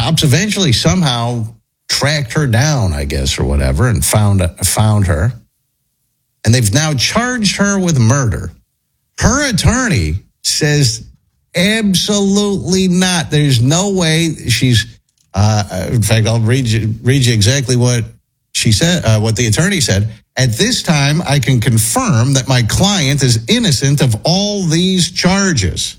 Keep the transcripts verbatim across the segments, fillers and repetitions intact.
cops eventually somehow tracked her down, I guess, or whatever, and found found her. And they've now charged her with murder. Her attorney says absolutely not. There's no way she's, uh, in fact, I'll read you, read you exactly what she said, uh, what the attorney said. At this time, I can confirm that my client is innocent of all these charges.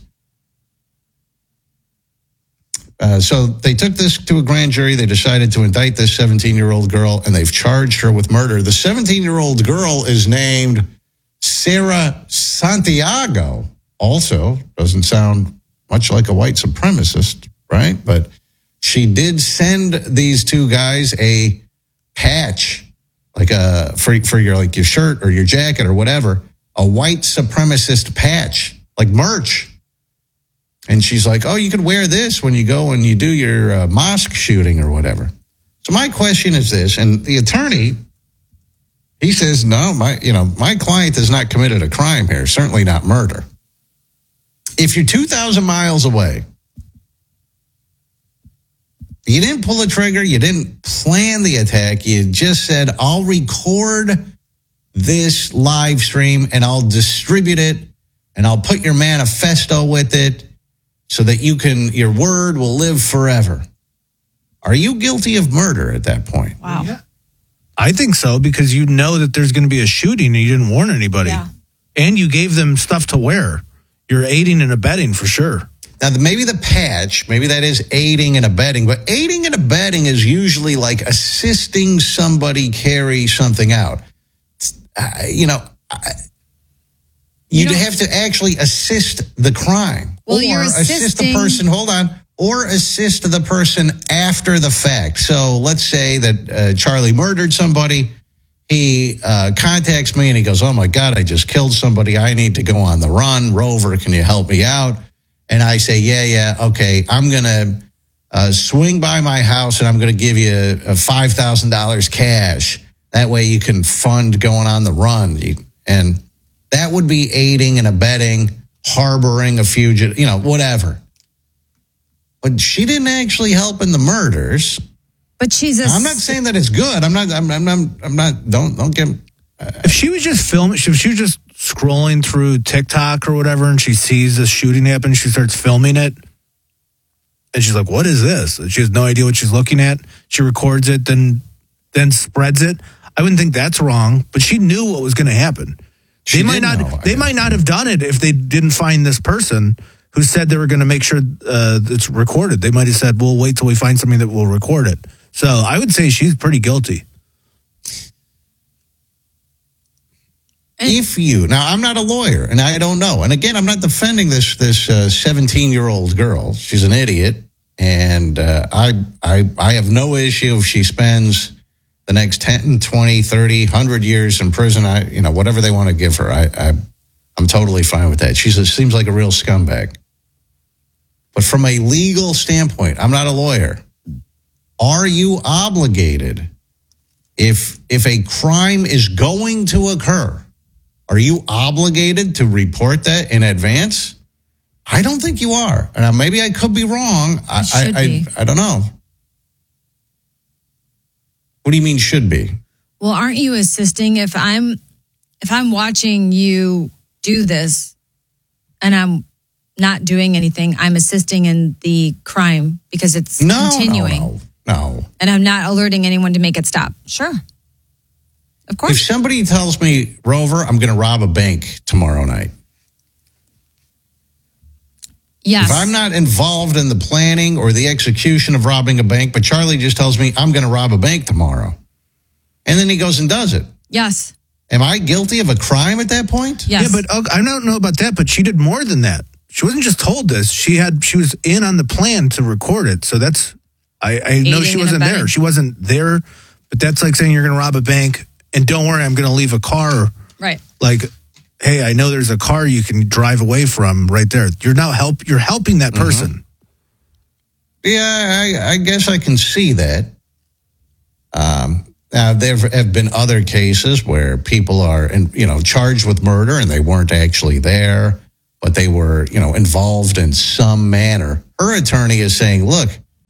Uh, so they took this to a grand jury. They decided to indict this seventeen-year-old girl, and they've charged her with murder. The seventeen-year-old girl is named Sarah Santiago. Also, doesn't sound much like a white supremacist, right? But she did send these two guys a patch, like a for for your like your shirt or your jacket or whatever, a white supremacist patch, like merch. And she's like, oh, you could wear this when you go and you do your uh, mosque shooting or whatever. So my question is this, and the attorney, he says, no, my you know, my client has not committed a crime here, certainly not murder. If you're two thousand miles away, you didn't pull a trigger, you didn't plan the attack, you just said, I'll record this live stream and I'll distribute it and I'll put your manifesto with it, so that you can, your word will live forever. Are you guilty of murder at that point? Wow. Yeah. I think so, because you know that there's going to be a shooting and you didn't warn anybody. Yeah. And you gave them stuff to wear. You're aiding and abetting for sure. Now, maybe the patch, maybe that is aiding and abetting, but aiding and abetting is usually like assisting somebody carry something out. Uh, you know, I, You'd you have to actually assist the crime. Well, or you're assist the person, hold on, or assist the person after the fact. So let's say that uh, Charlie murdered somebody. He uh, contacts me and he goes, oh, my God, I just killed somebody. I need to go on the run. Rover, can you help me out? And I say, yeah, yeah, okay. I'm going to uh, swing by my house and I'm going to give you a, a five thousand dollars cash. That way you can fund going on the run. You, and that would be aiding and abetting, harboring a fugitive, you know, whatever. But she didn't actually help in the murders. But she's a... I'm not saying that it's good. I'm not, I'm, I'm not, I'm not, don't, don't get... Uh, if she was just filming, if she was just scrolling through TikTok or whatever and she sees this shooting happen, she starts filming it. And she's like, what is this? And she has no idea what she's looking at. She records it, then, then spreads it. I wouldn't think that's wrong, but she knew what was going to happen. They might not. Know. They might not have done it if they didn't find this person who said they were going to make sure uh, it's recorded. They might have said, "We'll wait till we find something that will record it." So I would say she's pretty guilty. If you now, I'm not a lawyer, and I don't know. And again, I'm not defending this this uh, seventeen-year-old girl. She's an idiot, and uh, I I I have no issue if she spends the next ten, twenty, thirty, one hundred years in prison. I, you know, whatever they want to give her, I, I, I'm totally fine with that. She seems like a real scumbag. But from a legal standpoint, I'm not a lawyer. Are you obligated, if if a crime is going to occur, are you obligated to report that in advance? I don't think you are. Now, maybe I could be wrong. I, should I, be. I, I don't know. What do you mean should be? Well, aren't you assisting? If I'm if I'm watching you do this and I'm not doing anything, I'm assisting in the crime because it's no, continuing. No, no, no. And I'm not alerting anyone to make it stop. Sure. Of course. If somebody tells me, Rover, I'm going to rob a bank tomorrow night. Yes. If I'm not involved in the planning or the execution of robbing a bank, but Charlie just tells me I'm going to rob a bank tomorrow, and then he goes and does it. Yes. Am I guilty of a crime at that point? Yes. Yeah, but uh, I don't know about that, but she did more than that. She wasn't just told this. She had she was in on the plan to record it. So that's, I, I know she wasn't there. She wasn't there, but that's like saying you're going to rob a bank, and don't worry, I'm going to leave a car. Right. Like, hey, I know there's a car you can drive away from right there. You're now help. You're helping that person. Mm-hmm. Yeah, I, I guess I can see that. Um, now there have been other cases where people are, in, you know, charged with murder and they weren't actually there, but they were, you know, involved in some manner. Her attorney is saying, "Look,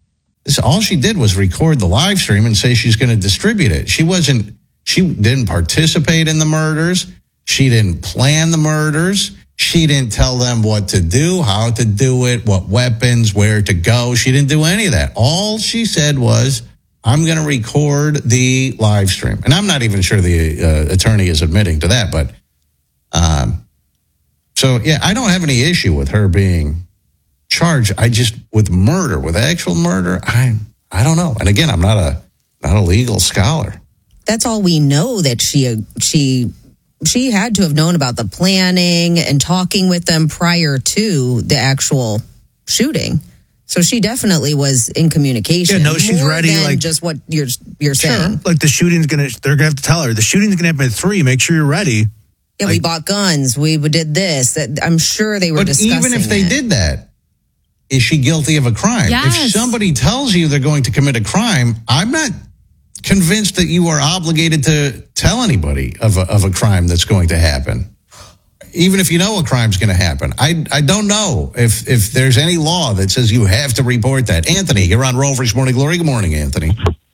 This, all she did was record the live stream and say she's going to distribute it. She wasn't, she didn't participate in the murders. She didn't plan the murders. She didn't tell them what to do, how to do it, what weapons, where to go. She didn't do any of that. All she said was, I'm going to record the live stream. And I'm not even sure the uh, attorney is admitting to that. But um, so, yeah, I don't have any issue with her being charged. I just, with murder, with actual murder, I I don't know. And again, I'm not a not a legal scholar. That's all we know, that she she she had to have known about the planning and talking with them prior to the actual shooting. So she definitely was in communication. Yeah, no, she's more ready, than like- just what you're you're saying. Like the shooting's gonna, they're gonna have to tell her the shooting's gonna happen at three. Make sure you're ready. Yeah, we Like- bought guns. We did this. That I'm sure they were But discussing even if they that. did that, is she guilty of a crime? Yes. If somebody tells you they're going to commit a crime, I'm not convinced that you are obligated to tell anybody of a, of a crime that's going to happen. Even if you know a crime's going to happen. I I don't know if, if there's any law that says you have to report that. Anthony, you're on Rover's Morning Glory. Good morning, Anthony.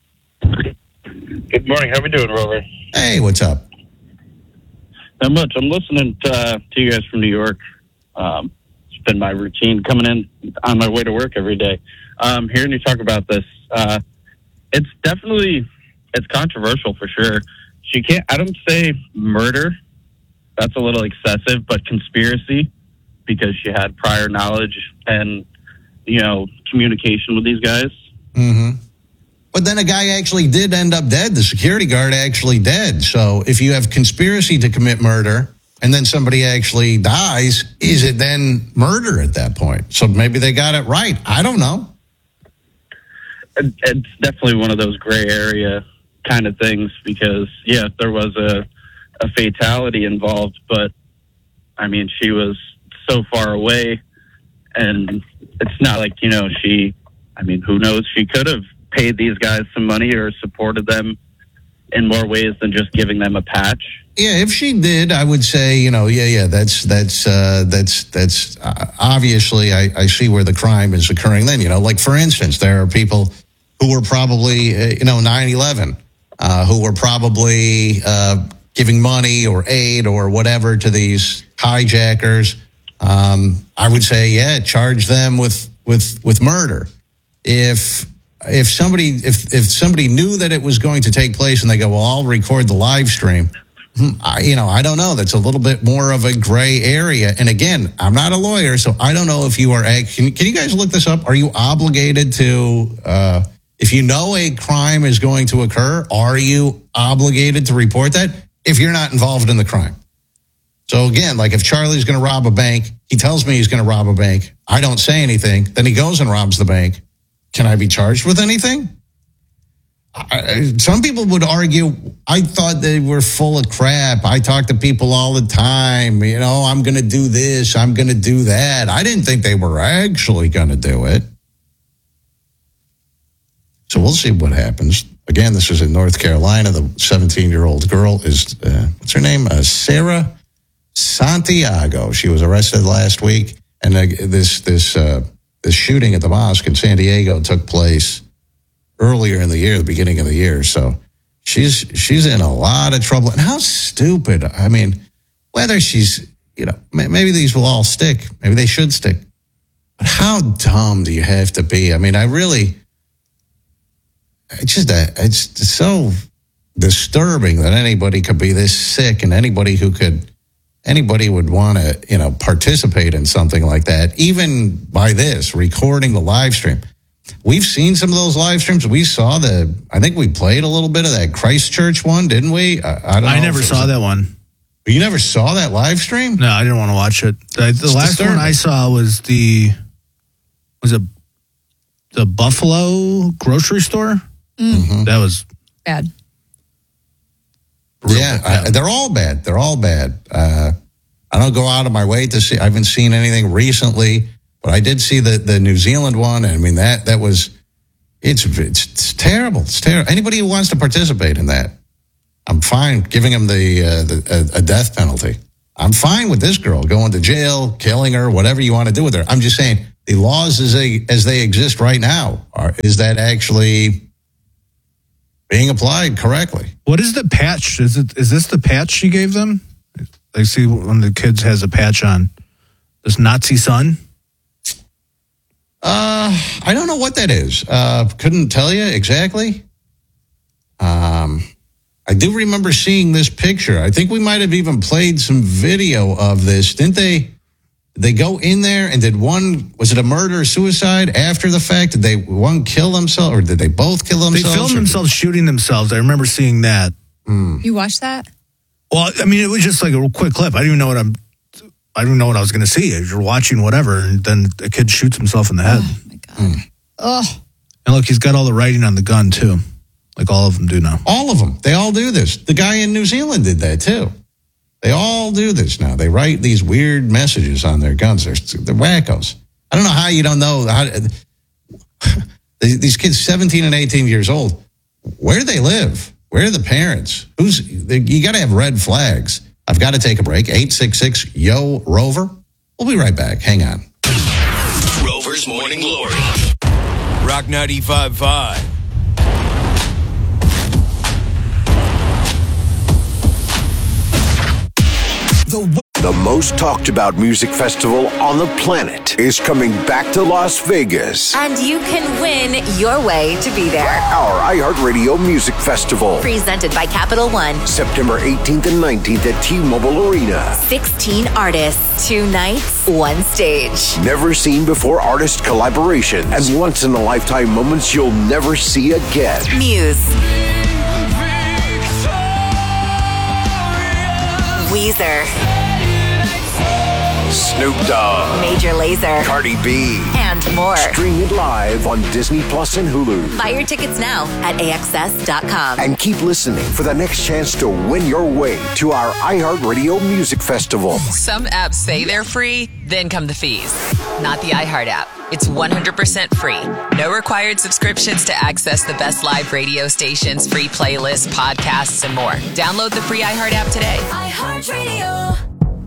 Good morning. How we doing, Rover? Hey, what's up? Not much. I'm listening to, uh, to you guys from New York. Um, it's been my routine coming in on my way to work every day. Um, hearing you talk about this, uh, it's definitely, it's controversial for sure. She can't, I don't say murder. That's a little excessive, but conspiracy, because she had prior knowledge and, you know, communication with these guys. Mm-hmm. But then a guy actually did end up dead. The security guard actually dead. So if you have conspiracy to commit murder and then somebody actually dies, is it then murder at that point? So maybe they got it right. I don't know. It- It's definitely one of those gray area kind of things, because, yeah, there was a, a fatality involved, but, I mean, she was so far away, and it's not like, you know, she, I mean, who knows, she could have paid these guys some money or supported them in more ways than just giving them a patch. Yeah, if she did, I would say, you know, yeah, yeah, that's that's uh, that's that's uh, obviously I, I see where the crime is occurring. Then, you know, like for instance, there are people who were probably, uh, you know, nine eleven, uh, who were probably uh, giving money or aid or whatever to these hijackers. Um, I would say, yeah, charge them with with with murder. If if somebody if if somebody knew that it was going to take place and they go, well, I'll record the live stream. I, you know, I don't know. That's a little bit more of a gray area. And again, I'm not a lawyer, so I don't know if you are. Can, can you guys look this up? Are you obligated to, uh, if you know a crime is going to occur, are you obligated to report that if you're not involved in the crime? So again, like if Charlie's going to rob a bank, he tells me he's going to rob a bank. I don't say anything. Then he goes and robs the bank. Can I be charged with anything? I, some people would argue, I thought they were full of crap. I talk to people all the time. You know, I'm going to do this. I'm going to do that. I didn't think they were actually going to do it. So we'll see what happens. Again, this is in North Carolina. The seventeen-year-old girl is, uh, what's her name? Uh, Sarah Santiago. She was arrested last week. And uh, this, this, uh, this shooting at the mosque in San Diego took place earlier in the year, the beginning of the year. So she's she's in a lot of trouble. And how stupid. I mean, whether she's, you know, maybe these will all stick. Maybe they should stick. But how dumb do you have to be? I mean, I really, it's just, a, it's so disturbing that anybody could be this sick and anybody who could, anybody would want to, you know, participate in something like that, even by this, recording the live stream. We've seen some of those live streams. We saw the, I think we played a little bit of that Christchurch one, didn't we? I, I don't know. I never if it saw was- that one. You never saw that live stream? No, I didn't want to watch it. The, the It's last disturbing. one I saw was the was it the Buffalo grocery store. Mhm. That was Bad. real Yeah, bad. I, they're all bad. They're all bad. Uh, I don't go out of my way to see. I haven't seen anything recently, but I did see the, the New Zealand one. And I mean, that that was, it's, it's it's terrible. It's terrible. Anybody who wants to participate in that, I'm fine giving them the, uh, the a, a death penalty. I'm fine with this girl going to jail, killing her, whatever you want to do with her. I'm just saying, the laws as they as they exist right now, are, is that actually being applied correctly? What is the patch? Is it is this the patch she gave them? I see one of the kids has a patch on. This Nazi son? Uh, I don't know what that is. Uh, couldn't tell you exactly. Um, I do remember seeing this picture. I think we might have even played some video of this. Didn't they? They go in there and did one, was it a murder or suicide after the fact? Did they one kill themselves or did they both kill themselves? They filmed themselves shooting themselves. I remember seeing that. Mm. You watched that? Well, I mean, it was just like a real quick clip. I didn't even know what I'm, I didn't know what I was going to see. You're watching whatever, and then a kid shoots himself in the head. Oh, my God. Mm. Oh. And look, he's got all the writing on the gun, too. Like all of them do now. All of them. They all do this. The guy in New Zealand did that, too. They all do this now. They write these weird messages on their guns. They're, they're wackos. I don't know how you don't know. How, these kids, seventeen and eighteen years old, where do they live? Where are the parents? Who's you got to have red flags. I've got to take a break. eight six six, Y O, Rover. We'll be right back. Hang on. Rover's Morning Glory. Rock ninety-five point five. The, the most talked about music festival on the planet is coming back to Las Vegas. And you can win your way to be there. Our iHeartRadio Music Festival. Presented by Capital One. September eighteenth and nineteenth at T-Mobile Arena. sixteen artists, two nights, one stage. Never seen before artist collaborations and once in a lifetime moments you'll never see again. Muse. Weezer. Snoop Dogg. Major Lazer. Cardi B. And more. Stream it live on Disney Plus and Hulu. Buy your tickets now at A X S dot com. And keep listening for the next chance to win your way to our iHeartRadio Music Festival. Some apps say they're free, then come the fees. Not the iHeart app. It's one hundred percent free. No required subscriptions to access the best live radio stations, free playlists, podcasts, and more. Download the free iHeart app today. iHeartRadio.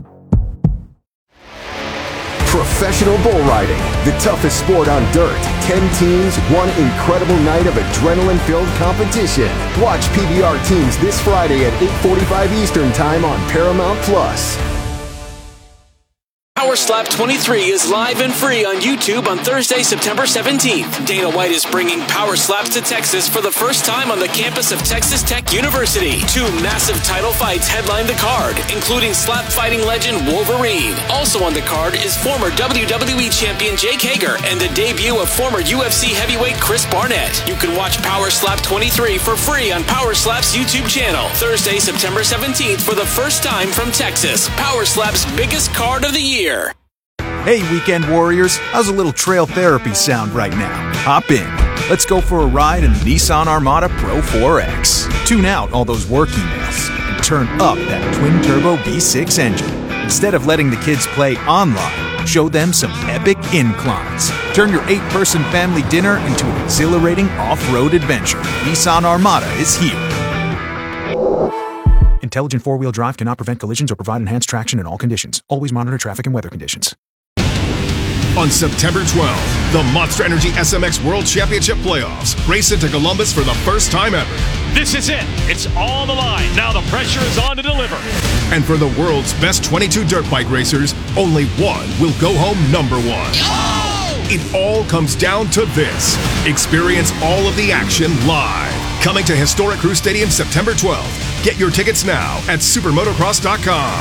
Professional bull riding, the toughest sport on dirt. Ten teams, one incredible night of adrenaline-filled competition. Watch P B R teams this Friday at eight forty-five Eastern Time on Paramount Plus. Power Slap twenty-three is live and free on YouTube on Thursday, September seventeenth. Dana White is bringing Power Slaps to Texas for the first time on the campus of Texas Tech University. Two massive title fights headline the card, including slap fighting legend Wolverine. Also on the card is former W W E champion Jake Hager and the debut of former U F C heavyweight Chris Barnett. You can watch Power Slap twenty-three for free on Power Slap's YouTube channel. Thursday, September seventeenth for the first time from Texas. Power Slap's biggest card of the year. Hey, Weekend Warriors, how's a little trail therapy sound right now? Hop in. Let's go for a ride in the Nissan Armada Pro four X. Tune out all those work emails and turn up that twin-turbo V six engine. Instead of letting the kids play online, show them some epic inclines. Turn your eight-person family dinner into an exhilarating off-road adventure. Nissan Armada is here. Intelligent four-wheel drive cannot prevent collisions or provide enhanced traction in all conditions. Always monitor traffic and weather conditions. On September twelfth, the Monster Energy S M X World Championship Playoffs race into Columbus for the first time ever. This is it. It's all on the line. Now the pressure is on to deliver. And for the world's best twenty-two dirt bike racers, only one will go home number one. Oh! It all comes down to this. Experience all of the action live. Coming to historic Crew Stadium September twelfth. Get your tickets now at supermotocross dot com.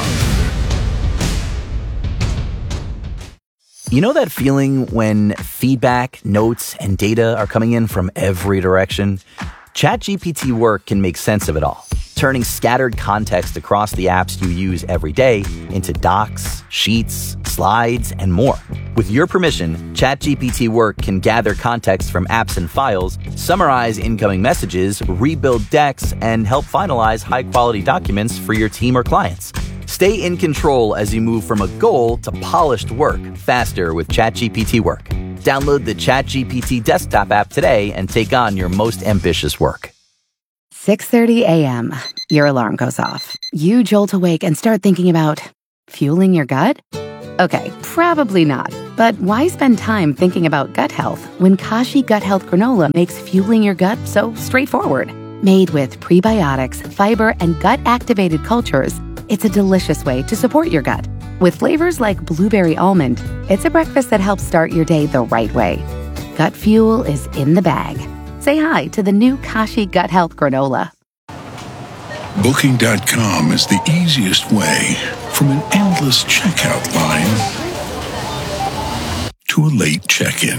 You know that feeling when feedback, notes, and data are coming in from every direction? ChatGPT Work can make sense of it all, turning scattered context across the apps you use every day into docs, sheets, slides, and more. With your permission, ChatGPT Work can gather context from apps and files, summarize incoming messages, rebuild decks, and help finalize high-quality documents for your team or clients. Stay in control as you move from a goal to polished work faster with ChatGPT Work. Download the ChatGPT desktop app today and take on your most ambitious work. six thirty a.m. Your alarm goes off. You jolt awake and start thinking about fueling your gut? Okay, probably not. But why spend time thinking about gut health when Kashi Gut Health Granola makes fueling your gut so straightforward? Made with prebiotics, fiber, and gut-activated cultures, it's a delicious way to support your gut. With flavors like blueberry almond, it's a breakfast that helps start your day the right way. Gut fuel is in the bag. Say hi to the new Kashi Gut Health Granola. Booking dot com is the easiest way from an endless checkout line to a late check-in.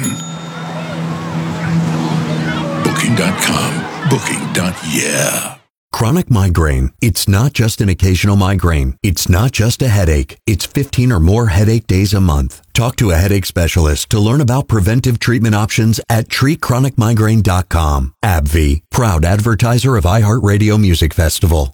Booking dot com. Booking. Yeah. Chronic migraine. It's not just an occasional migraine. It's not just a headache. It's fifteen or more headache days a month. Talk to a headache specialist to learn about preventive treatment options at treat chronic migraine dot com. AbbVie, proud advertiser of iHeartRadio Music Festival.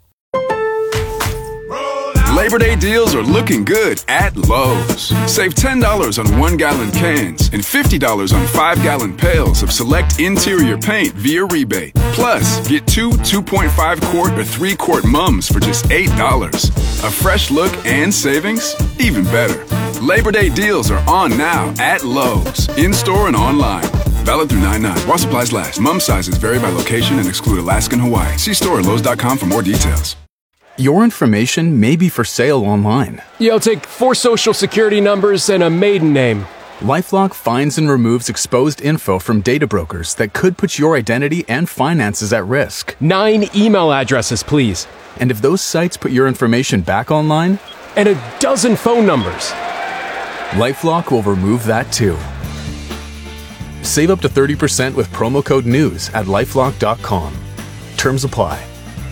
Labor Day deals are looking good at Lowe's. Save ten dollars on one-gallon cans and fifty dollars on five-gallon pails of select interior paint via rebate. Plus, get two two point five quart or three quart mums for just eight dollars. A fresh look and savings? Even better. Labor Day deals are on now at Lowe's, in-store and online. Valid through nine nine. While supplies last. Mum sizes vary by location and exclude Alaska and Hawaii. See store at lowes dot com for more details. Your information may be for sale online. You'll take four social security numbers and a maiden name. LifeLock finds and removes exposed info from data brokers that could put your identity and finances at risk. Nine email addresses, please. And if those sites put your information back online? And a dozen phone numbers. LifeLock will remove that too. Save up to thirty percent with promo code NEWS at lifelock dot com. Terms apply.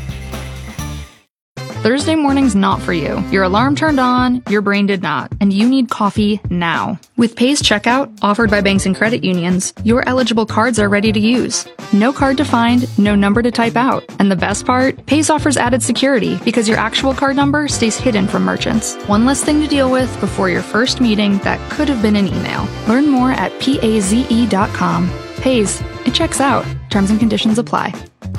Thursday morning's not for you. Your alarm turned on, your brain did not, and you need coffee now. With Pays Checkout, offered by banks and credit unions, your eligible cards are ready to use. No card to find, no number to type out. And the best part? Pays offers added security because your actual card number stays hidden from merchants. One less thing to deal with before your first meeting that could have been an email. Learn more at paze dot com. Pays, it checks out. Terms and conditions apply.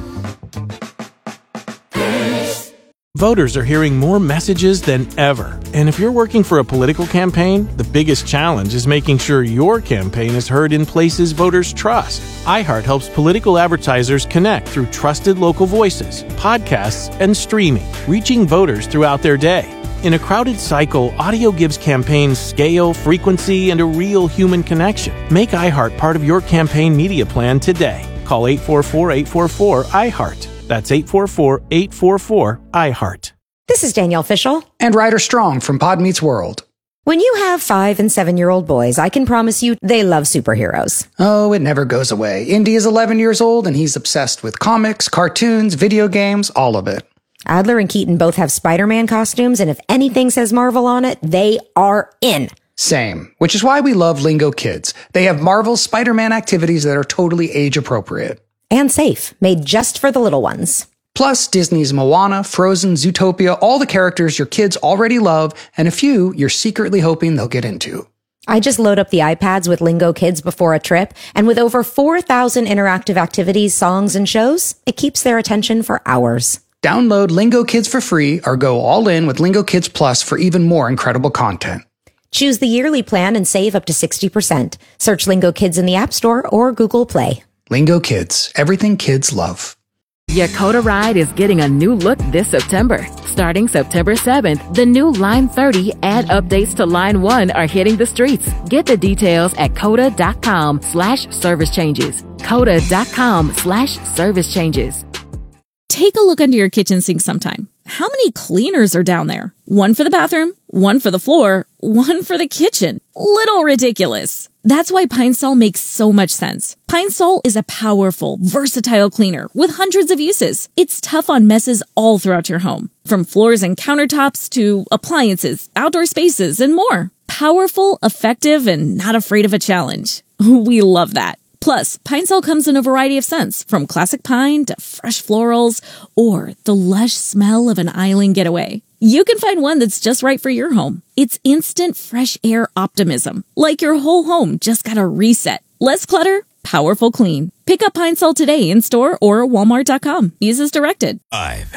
Voters are hearing more messages than ever. And if you're working for a political campaign, the biggest challenge is making sure your campaign is heard in places voters trust. iHeart helps political advertisers connect through trusted local voices, podcasts, and streaming, reaching voters throughout their day. In a crowded cycle, audio gives campaigns scale, frequency, and a real human connection. Make iHeart part of your campaign media plan today. Call eight four four, eight four four, iHeart. That's eight four four, eight four four, iHeart. This is Danielle Fishel. And Ryder Strong from Pod Meets World. When you have five and seven-year-old boys, I can promise you they love superheroes. Oh, it never goes away. Indy is eleven years old, and he's obsessed with comics, cartoons, video games, all of it. Adler and Keaton both have Spider-Man costumes, and if anything says Marvel on it, they are in. Same, which is why we love Lingo Kids. They have Marvel Spider-Man activities that are totally age-appropriate. And safe, made just for the little ones. Plus, Disney's Moana, Frozen, Zootopia, all the characters your kids already love, and a few you're secretly hoping they'll get into. I just load up the iPads with Lingo Kids before a trip, and with over four thousand interactive activities, songs, and shows, it keeps their attention for hours. Download Lingo Kids for free or go all in with Lingo Kids Plus for even more incredible content. Choose the yearly plan and save up to sixty percent. Search Lingo Kids in the App Store or Google Play. Lingo Kids, everything kids love. Yakota Ride is getting a new look this September. Starting September seventh, the new Line thirty and updates to Line one are hitting the streets. Get the details at coda.com slash service changes. Coda.com slash service changes. Take a look under your kitchen sink sometime. How many cleaners are down there? One for the bathroom, one for the floor, one for the kitchen. Little ridiculous. That's why Pine Sol makes so much sense. Pine Sol is a powerful, versatile cleaner with hundreds of uses. It's tough on messes all throughout your home, from floors and countertops to appliances, outdoor spaces, and more. Powerful, effective, and not afraid of a challenge. We love that. Plus, Pine Sol comes in a variety of scents, from classic pine to fresh florals or the lush smell of an island getaway. You can find one that's just right for your home. It's instant fresh air optimism, like your whole home just got a reset. Less clutter, powerful clean. Pick up Pine Sol today in store or walmart dot com. Use as directed. Five.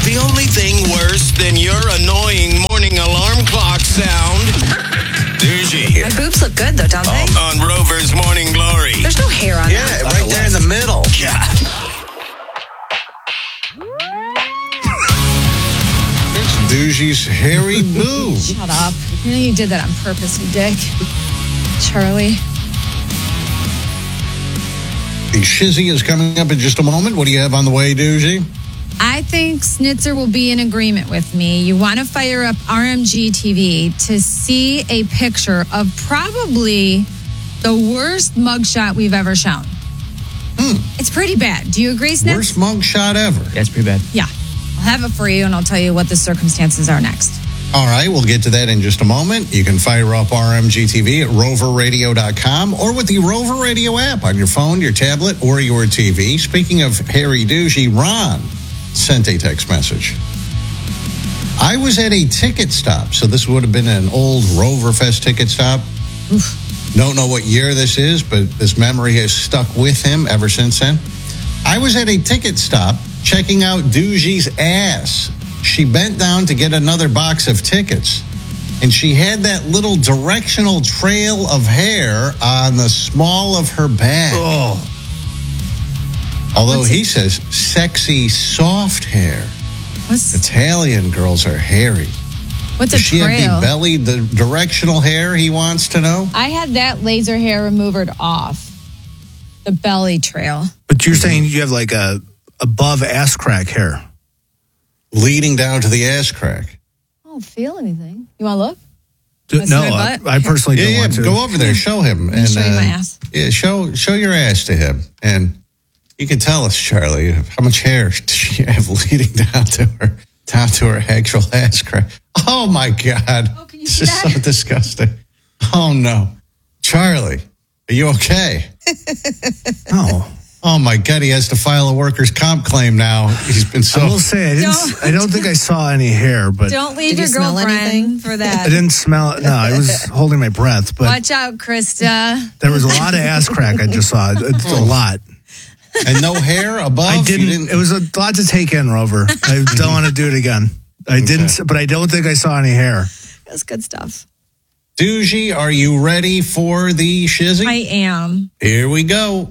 the only thing worse than your annoying morning alarm clock sound. Doogie. My boobs look good, though, don't they? Oh, on Rover's Morning Glory. There's no hair on yeah, that. Yeah, right there in the middle. Yeah. Doogie's hairy boob. Shut up. You know you did that on purpose, you dick. Charlie. The shizzy is coming up in just a moment. What do you have on the way, Doogie? I think Snitzer will be in agreement with me. You want to fire up R M G T V to see a picture of probably the worst mugshot we've ever shown. Hmm. It's pretty bad. Do you agree, Snitz? Worst mugshot ever. That's pretty bad. Yeah. I'll have it for you, and I'll tell you what the circumstances are next. All right, we'll get to that in just a moment. You can fire up R M G T V at rover radio dot com or with the Rover Radio app on your phone, your tablet, or your T V. Speaking of Harry Dougie, Ron sent a text message. I was at a ticket stop, so this would have been an old Roverfest ticket stop. Oof. Don't know what year this is, but this memory has stuck with him ever since then. I was at a ticket stop checking out Dougie's ass. She bent down to get another box of tickets, and she had that little directional trail of hair on the small of her back. Oh. Although What's he it? says sexy, soft hair. What's Italian girls are hairy. What's Does a she trail? have the belly, the directional hair he wants to know? I had that laser hair removered off. The belly trail. But you're saying you have like a above ass crack hair. Leading down to the ass crack. I don't feel anything. You want to look? Do, no, I, I personally yeah, don't yeah, want to. Go over there, show him. Let me and show you my uh, ass. Yeah, show show your ass to him. And you can tell us, Charlie, how much hair does she have leading down to her down to her actual ass crack. Oh my God. Oh, can you this see is that? so disgusting. Oh no. Charlie, are you okay? Oh. Oh my God, he has to file a workers' comp claim now. He's been so. I will say, I didn't. Don't- I don't think I saw any hair, but Don't leave Did your you smell girlfriend anything? for that. I didn't smell it. No, I was holding my breath, but Watch out, Krista. there was a lot of ass crack I just saw. It's a lot. And no hair above? I You didn't, It was a lot to take in, Rover. I don't want to do it again. I didn't, but I don't think I saw any hair. That's good stuff. Dougie, are you ready for the shizzy? I am. Here we go.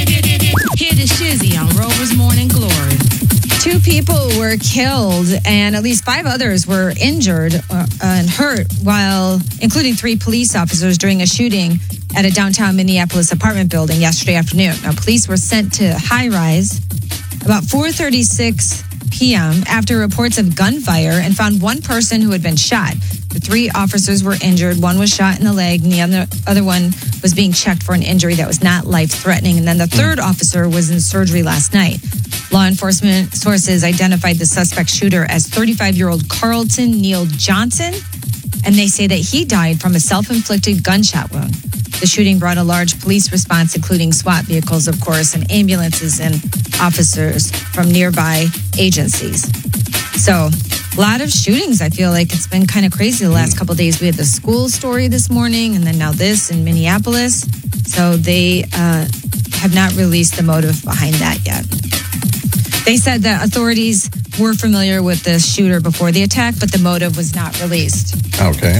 Hear the shizzy on Rover's Morning Glory. Two people were killed and at least five others were injured uh, and hurt, while including three police officers during a shooting at a downtown Minneapolis apartment building yesterday afternoon. Now, police were sent to High Rise about four thirty-six p.m. after reports of gunfire and found one person who had been shot. The three officers were injured. One was shot in the leg, and the other, other one was being checked for an injury that was not life-threatening. And then the third officer was in surgery last night. Law enforcement sources identified the suspect shooter as thirty-five-year-old Carlton Neal Johnson, and they say that he died from a self-inflicted gunshot wound. The shooting brought a large police response, including SWAT vehicles, of course, and ambulances and officers from nearby agencies. So, a lot of shootings. I feel like it's been kind of crazy the last couple of days. We had the school story this morning, and then now this in Minneapolis. So they uh, have not released the motive behind that yet. They said that authorities were familiar with the shooter before the attack, but the motive was not released. Okay.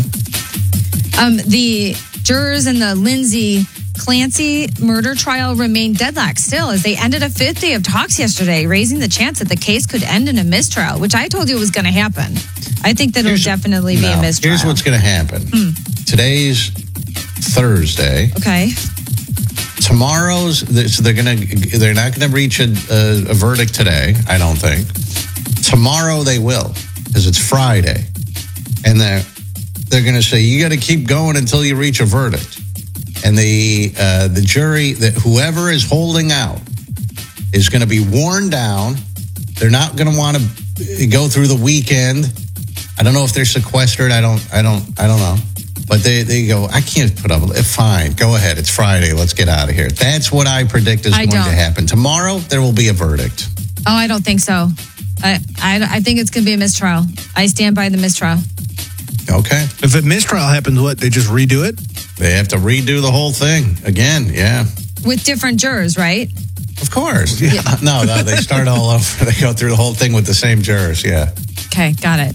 Um, the jurors in the Lindsay Clancy murder trial remained deadlocked still as they ended a fifth day of talks yesterday, raising the chance that the case could end in a mistrial, which I told you was going to happen. I think that it'll definitely be No, a mistrial. here's what's going to happen. Hmm. Today's Thursday. Okay. Tomorrow's, so they're gonna, they're not going to reach a, a, a verdict today. I don't think. Tomorrow they will, because it's Friday, and they're they're going to say you got to keep going until you reach a verdict. And the uh, the jury, that whoever is holding out, is going to be worn down. They're not going to want to go through the weekend. I don't know if they're sequestered. I don't. I don't. I don't know. But they, they go, I can't put up. Fine, go ahead. It's Friday. Let's get out of here. That's what I predict is I going don't. to happen. Tomorrow, there will be a verdict. Oh, I don't think so. I I, I think it's going to be a mistrial. I stand by the mistrial. Okay. If a mistrial happens, what, they just redo it? They have to redo the whole thing again, yeah. With different jurors, right? Of course. Yeah. No, no, they start all over. They go through the whole thing with the same jurors. Yeah. Okay, got it.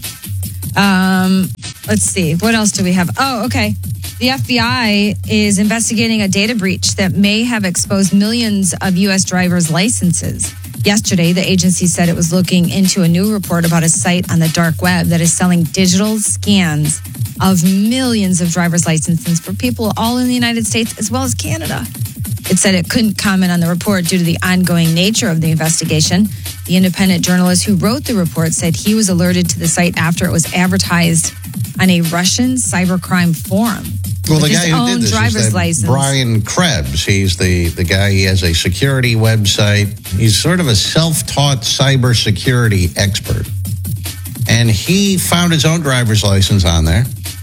Um, let's see. What else do we have? Oh, okay. The F B I is investigating a data breach that may have exposed millions of U S drivers' licenses. Yesterday, the agency said it was looking into a new report about a site on the dark web that is selling digital scans of millions of driver's licenses for people all in the United States as well as Canada. It said it couldn't comment on the report due to the ongoing nature of the investigation. The independent journalist who wrote the report said he was alerted to the site after it was advertised on a Russian cybercrime forum. Well, the with guy his who own did this driver's is that license. Brian Krebs. He's the, the guy, he has a security website. He's sort of a self-taught cybersecurity expert. And he found his own driver's license on there.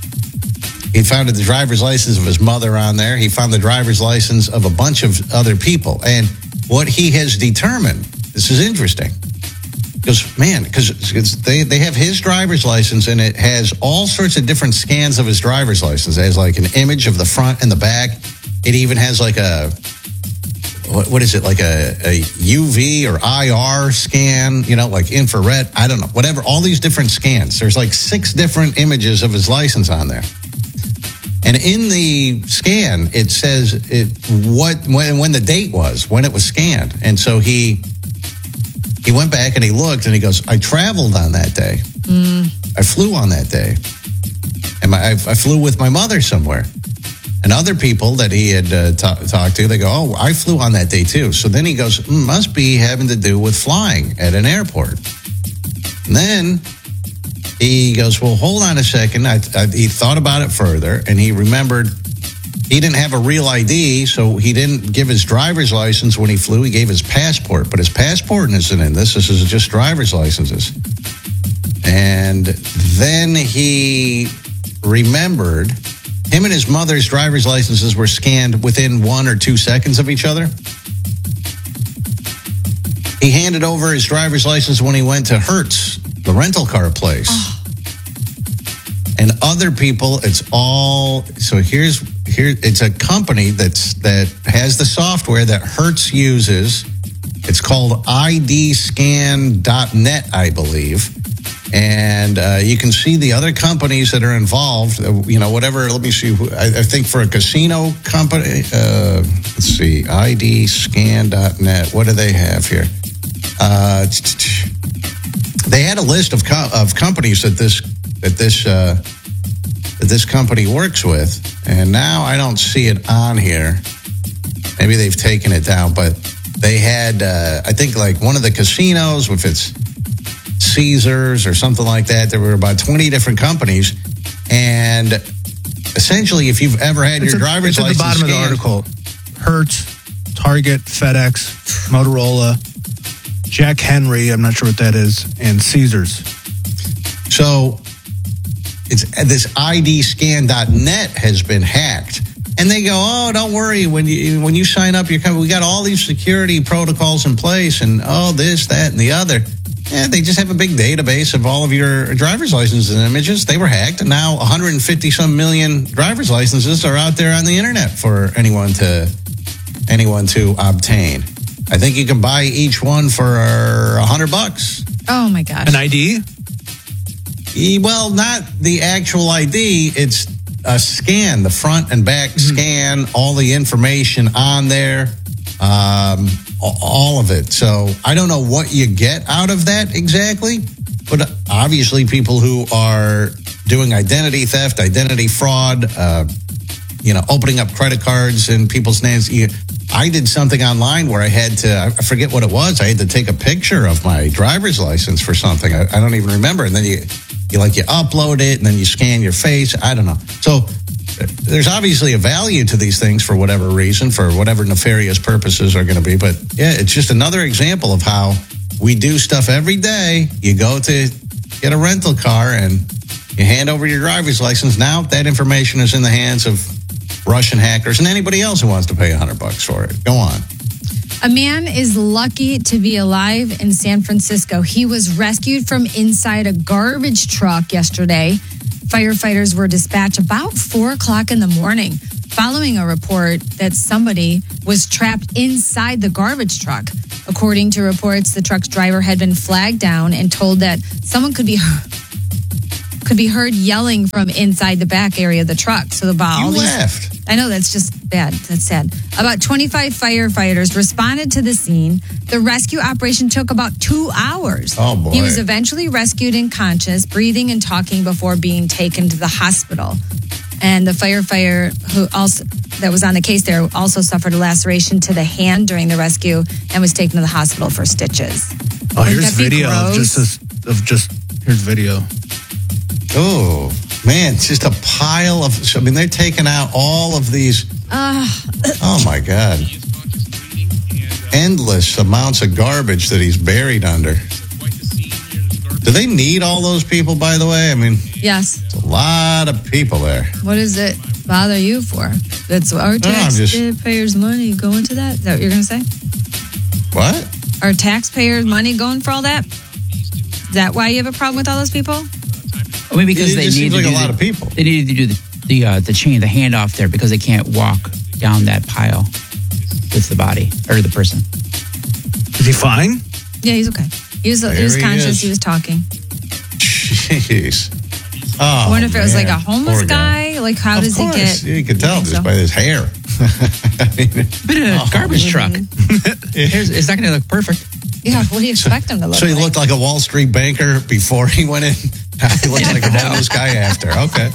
He found the driver's license of his mother on there. He found the driver's license of a bunch of other people. And what he has determined, this is interesting, because, man, because they, they have his driver's license, and it has all sorts of different scans of his driver's license. It has, like, an image of the front and the back. It even has, like, a, what, what is it, like a, a U V or I R scan, you know, like infrared, I don't know, whatever, all these different scans. There's, like, six different images of his license on there. And in the scan, it says it what when, when the date was, when it was scanned. And so he he went back and he looked and he goes, I traveled on that day. Mm. I flew on that day. And my, I, I flew with my mother somewhere. And other people that he had uh, t- talked to, they go, oh, I flew on that day too. So then he goes, mm, must be having to do with flying at an airport. And then he goes, well, hold on a second. I, I, he thought about it further, and he remembered he didn't have a real I D, so he didn't give his driver's license when he flew. He gave his passport, but his passport isn't in this. This is just driver's licenses. And then he remembered him and his mother's driver's licenses were scanned within one or two seconds of each other. He handed over his driver's license when he went to Hertz, the rental car place. Oh. And other people, it's all, so here's, here, it's a company that's, that has the software that Hertz uses. It's called I D scan dot net, I believe. And uh, you can see the other companies that are involved, uh, you know, whatever, let me see, I, I think for a casino company, uh, let's see, I D scan dot net, what do they have here? Uh, they had a list of co- of companies that this that this uh, that this company works with, and now I don't see it on here. Maybe they've taken it down, but they had uh, I think like one of the casinos, if it's Caesars or something like that, there were about twenty different companies, and essentially, if you've ever had it's your a, driver's it's license at the bottom scanned, of the article, Hertz, Target, FedEx, Motorola, Jack Henry, I'm not sure what that is, and Caesars. So it's this I D scan dot net has been hacked. And they go, oh, don't worry. When you when you sign up, you're coming. We got all these security protocols in place, and oh, this, that, and the other. And they just have a big database of all of your driver's licenses and images. They were hacked, and now one hundred fifty some million driver's licenses are out there on the internet for anyone to anyone to obtain. I think you can buy each one for a hundred bucks. Oh my gosh! An I D? Well, not the actual I D. It's a scan, the front and back mm-hmm. scan, all the information on there, um, all of it. So I don't know what you get out of that exactly, but obviously people who are doing identity theft, identity fraud, uh, you know, opening up credit cards in people's names. You, I did something online where I had to, I forget what it was. I had to take a picture of my driver's license for something. I, I don't even remember. And then you, you like, you upload it and then you scan your face. I don't know. So there's obviously a value to these things for whatever reason, for whatever nefarious purposes are going to be. But yeah, it's just another example of how we do stuff every day. You go to get a rental car and you hand over your driver's license. Now that information is in the hands of Russian hackers and anybody else who wants to pay a hundred bucks for it. Go on. A man is lucky to be alive in San Francisco. He was rescued from inside a garbage truck yesterday. Firefighters were dispatched about four o'clock in the morning. following a report that somebody was trapped inside the garbage truck. According to reports, the truck's driver had been flagged down and told that someone could be could be heard yelling from inside the back area of the truck. So about You all these, left. I know, that's just bad. That's sad. About twenty-five firefighters responded to the scene. The rescue operation took about two hours. Oh, boy. He was eventually rescued and conscious, breathing and talking before being taken to the hospital. And the firefighter who also that was on the case there also suffered a laceration to the hand during the rescue and was taken to the hospital for stitches. Oh, Wouldn't here's that be video of gross? just this, of just here's video. Oh, man, it's just a pile of, I mean, they're taking out all of these. Uh, Oh, my God. Endless amounts of garbage that he's buried under. Do they need all those people, by the way? I mean, yes. it's a lot of people there. What does it bother you for? That's our I'm just- taxpayers' money going to that? Is that what you're going to say? What? Our taxpayers' money going for all that? Is that why you have a problem with all those people? I mean, because It they just need seems to like do a lot the, of people. They needed to do the the uh, the chain, the handoff there because they can't walk down that pile with the body or the person. Is he fine? Yeah, he's okay. He was, he There was he conscious. is. He was talking. Jeez. Oh, I wonder if it was like a man. homeless Poor guy. Like, how Of does course. he get? You can tell think just so? by his hair. But in a Oh, garbage truck, Mm-hmm. Here's- it's not going to look perfect. Yeah, what do you expect him to look So he like? looked like a Wall Street banker before he went in. He looks like a homeless guy after. Okay.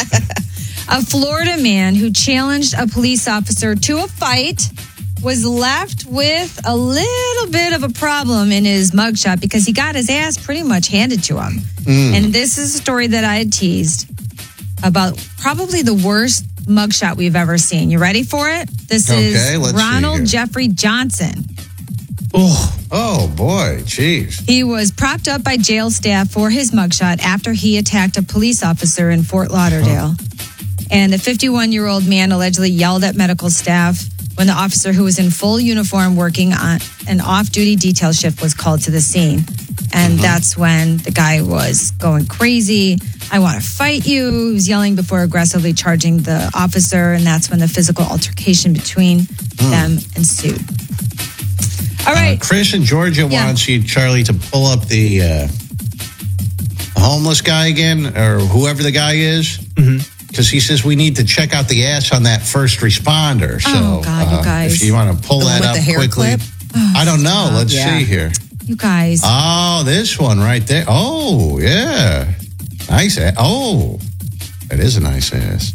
A Florida man who challenged a police officer to a fight was left with a little bit of a problem in his mugshot because he got his ass pretty much handed to him. Mm. And this is a story that I had teased about probably the worst mugshot we've ever seen. You ready for it? This Okay, is let's see Ronald here. Jeffrey Johnson. Oh, oh boy, jeez. He was propped up by jail staff for his mugshot after he attacked a police officer in Fort Lauderdale. And the fifty-one-year-old man allegedly yelled at medical staff when the officer who was in full uniform working on an off-duty detail shift was called to the scene. And that's when the guy was going crazy. I want to fight you. He was yelling before aggressively charging the officer. And that's when the physical altercation between them ensued. All right. Uh, Chris in Georgia Yeah. wants you, Charlie, to pull up the uh, homeless guy again, or whoever the guy is. Because he says we need to check out the ass on that first responder. So, Oh, God, you uh, guys. if you want to pull The one that with up the hair quickly. clip? I don't know. Let's Yeah. see here. You guys. Oh, this one right there. Oh, yeah. Nice ass. Oh, that is a nice ass.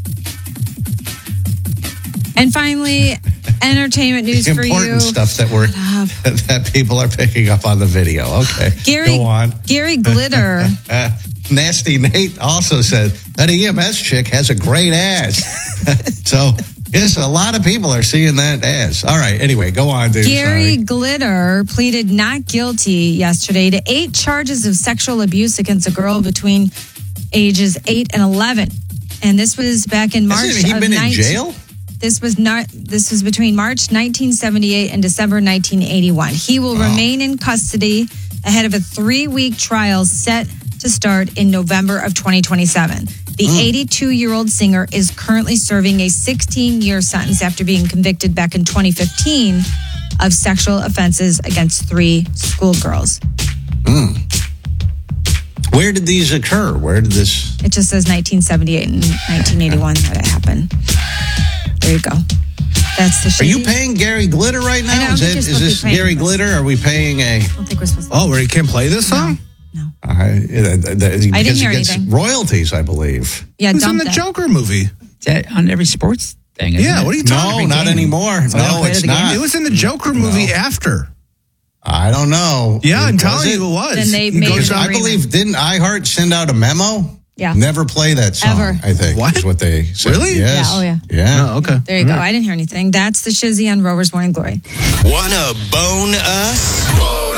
And finally, entertainment news for Important you. stuff that we're that people are picking up on the video. Okay, Gary, go on. Gary Glitter. Uh, Nasty Nate also said that E M S chick has a great ass. So yes, a lot of people are seeing that ass. All right. Anyway, go on, dude. Gary Sorry. Glitter pleaded not guilty yesterday to eight charges of sexual abuse against a girl between ages eight and eleven. And this was back in March. Hasn't he of been in nineteen jail? This was not. This was between March nineteen seventy-eight and December nineteen eighty-one. He will remain in custody ahead of a three-week trial set to start in November of twenty twenty-seven. The eighty-two-year-old singer is currently serving a sixteen-year sentence after being convicted back in twenty fifteen of sexual offenses against three schoolgirls. Mm. Where did these occur? Where did this? It just says nineteen seventy-eight and nineteen eighty-one that it happened. There you go. That's the. Are you shitty- paying Gary Glitter right now? I know, I is think it, you're is supposed to this be paying Gary this. Glitter? Are we paying a? I don't think we're supposed to. Oh, where he can't play this song? I, because I didn't hear he gets anything. royalties, I believe. Yeah, Who's in dump the that. Joker movie? Is that on every sports thing? isn't Yeah, it? what are you No, talking not about? anymore. Oh, they don't No, play it's it again? not. It was in the Joker movie after. I don't know. Yeah, I'm Was telling it? you it was. Then they He made goes it on- I believe, didn't iHeart send out a memo? Yeah. Never play that song, Ever. I think. What? Is what they said. Really? Yes. Yeah, oh, yeah. Yeah. Oh, okay. There you go. I didn't hear anything. That's the Shizzy on Rover's Morning Glory. Wanna bone us?